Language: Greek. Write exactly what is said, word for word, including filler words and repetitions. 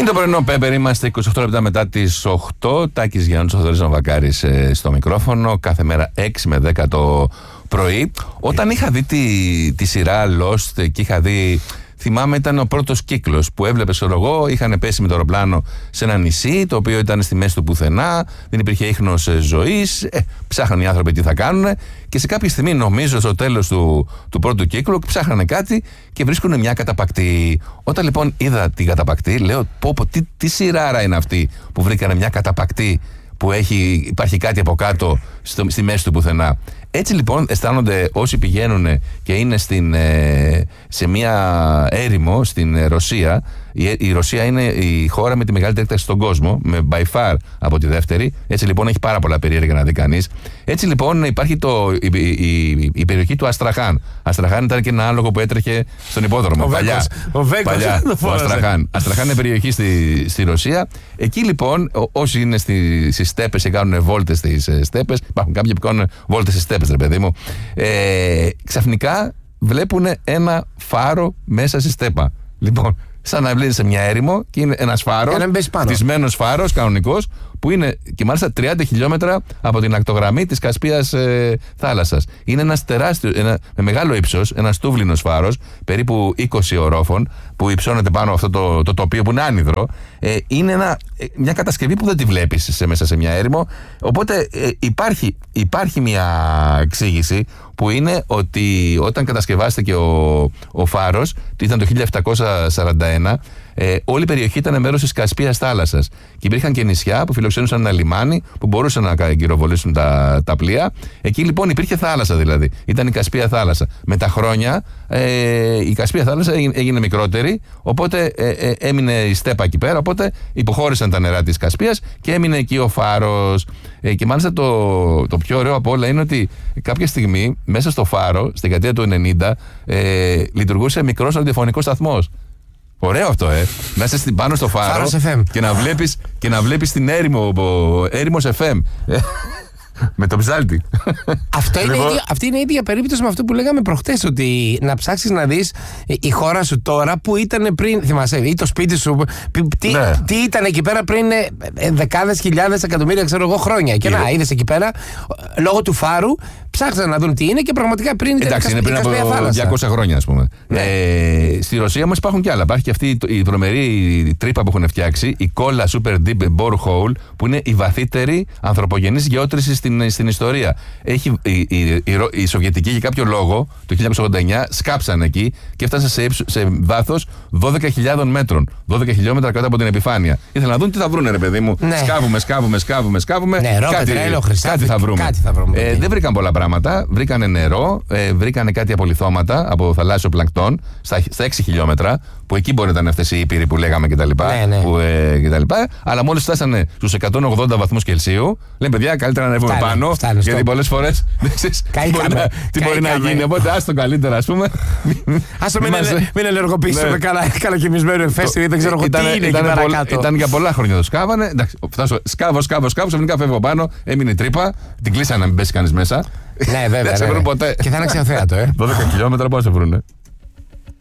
Είναι το πρωινό Πέπερ, είμαστε είκοσι οκτώ λεπτά μετά τις οκτώ. Τάκης Γιάννης, ο Θοδωρής Ναβακάρης ε, στο μικρόφωνο. Κάθε μέρα έξι με δέκα το πρωί. Όταν είχα δει τη, τη σειρά Lost και είχα δει. Θυμάμαι, ήταν ο πρώτος κύκλος που έβλεπε, ξέρω εγώ, είχαν πέσει με το αεροπλάνο σε ένα νησί, το οποίο ήταν στη μέση του πουθενά, δεν υπήρχε ίχνος ζωής. Ε, ψάχναν οι άνθρωποι τι θα κάνουν και σε κάποια στιγμή, νομίζω, στο τέλος του, του πρώτου κύκλου, ψάχνανε κάτι και βρίσκουν μια καταπακτή. Όταν λοιπόν είδα την καταπακτή, λέω: Πω, πω, τι, τι σειράρα είναι αυτή που βρήκανε μια καταπακτή που έχει, υπάρχει κάτι από κάτω στο, στη μέση του πουθενά. Έτσι λοιπόν αισθάνονται όσοι πηγαίνουν και είναι στην, ε, σε μια έρημο στην Ρωσία. Η, η Ρωσία είναι η χώρα με τη μεγαλύτερη έκταση στον κόσμο, με by far από τη δεύτερη. Έτσι λοιπόν έχει πάρα πολλά περίεργα να δει κανείς. Έτσι λοιπόν υπάρχει το, η, η, η, η περιοχή του Αστραχάν. Αστραχάν ήταν και ένα άλογο που έτρεχε στον υπόδρομο. Ο παλιά, ο Βέκος, παλιά, ο Αστραχάν. Αστραχάν είναι περιοχή στη, στη Ρωσία. Εκεί λοιπόν ό, όσοι είναι στις στη στέπες και κάνουν βόλτες στις στέπες, υπάρχουν κάποιοι που κάνουν βόλτες στις στέπες, ρε παιδί μου, ε, ξαφνικά βλέπουν ένα φάρο μέσα στη στέπα. Λοιπόν, σαν να βλέπει σε μια έρημο και είναι ένας φάρος, χτισμένος φάρος κανονικός, που είναι και μάλιστα τριάντα χιλιόμετρα από την ακτογραμμή της Κασπίας ε, θάλασσας. Είναι ένας τεράστιος, ένα, με μεγάλο ύψος, ένας τούβλινος φάρος, περίπου είκοσι ορόφων, που υψώνεται πάνω από αυτό το, το τοπίο που είναι άνυδρο. Ε, είναι ένα, μια κατασκευή που δεν τη βλέπεις σε, μέσα σε μια έρημο. Οπότε ε, υπάρχει, υπάρχει μια εξήγηση, που είναι ότι όταν κατασκευάστηκε ο, ο φάρος, ήταν το χίλια επτακόσια σαράντα ένα, ε, όλη η περιοχή ήταν μέρος της Κασπίας θάλασσας. Και υπήρχαν και νησιά που φιλοξενούσαν ένα λιμάνι που μπορούσαν να γυροβολήσουν τα, τα πλοία. Εκεί λοιπόν υπήρχε θάλασσα, δηλαδή. Ήταν η Κασπία θάλασσα. Με τα χρόνια ε, η Κασπία θάλασσα έγινε μικρότερη, οπότε ε, ε, έμεινε η στέπα εκεί πέρα. Οπότε υποχώρησαν τα νερά της Κασπίας και έμεινε εκεί ο φάρος. Ε, και μάλιστα το, το πιο ωραίο από όλα είναι ότι κάποια στιγμή μέσα στο φάρο, στην δεκαετία του ενενήντα, ε, λειτουργούσε μικρός ραδιοφωνικός σταθμός. Ωραίο αυτό, ε! Να είσαι πάνω στο φάρο και να βλέπεις, και να βλέπεις την έρημο, έρημος εφ εμ. Με το ψάλτη. Αυτό είναι λοιπόν... ίδια, αυτή είναι η ίδια περίπτωση με αυτό που λέγαμε προχτές. Ότι να ψάξεις να δεις η χώρα σου τώρα που ήταν πριν. Θυμάσαι, ή το σπίτι σου. Τι, ναι. τι ήταν εκεί πέρα πριν δεκάδες χιλιάδες εκατομμύρια, ξέρω εγώ, χρόνια. Και να είδες εκεί πέρα, λόγω του φάρου, ψάξαν να δουν τι είναι και πραγματικά πριν ήταν. Εντάξει, είναι πριν από διακόσια χρόνια, ας πούμε. Ναι. Ε, στη Ρωσία όμως υπάρχουν κι άλλα. Υπάρχει και αυτή η τρομερή τρύπα που έχουν φτιάξει, η Kola Super Deep Borehole, που είναι η βαθύτερη ανθρωπογενής γεώτρηση στην, στην ιστορία. Έχει, η, η, η, η Σοβιετική για κάποιο λόγο το χίλια εννιακόσια ογδόντα εννιά σκάψαν εκεί και έφτασαν σε, σε βάθος δώδεκα χιλιάδων μέτρων. δώδεκα χιλιόμετρα κάτω από την επιφάνεια. Ήθελαν να δουν τι θα βρούνε, ρε παιδί μου. Ναι. Σκάβουμε, σκάβουμε, σκάβουμε, σκάβουμε. Ναι, ρόπε, κάτι, τρέλο, χρυσάφι, κάτι θα βρούμε. Κάτι θα βρούμε ε, δεν βρήκαν πολλά πράγματα. Βρήκανε νερό, ε, βρήκανε κάτι απολιθώματα από θαλάσσιο πλανκτόν στα, στα έξι χιλιόμετρα. Που εκεί μπορεί να ήταν αυτές οι ήπειροι που λέγαμε κτλ. Ναι, ναι. ε, Αλλά μόλις φτάσανε στους εκατόν ογδόντα βαθμούς Κελσίου, λένε παιδιά, καλύτερα να ανέβουμε πάνω. Φτάνε, γιατί πολλές φορές δεν ξέρεις τι μπορεί να γίνει. Οπότε άστο καλύτερα, ας πούμε. Άστο μην ενεργοποιήσουμε καλά κοιμισμένο εφέστη, δεν ξέρω τι είναι εκεί πέρα κάτω. Ήταν για πολλά χρόνια το σκάβανε. Σκάβω, σκάβω, σκάβω, ξαφνικά φεύγω πάνω, έμεινε τρύπα, την κλείσανε να μην πέσει κανείς μέσα. Ναι, βέβαια. Δεν σε βρουν ποτέ. Και θα είναι αξιοθέατο, ε. δώδεκα χιλιόμετρα πώς σε βρούνε.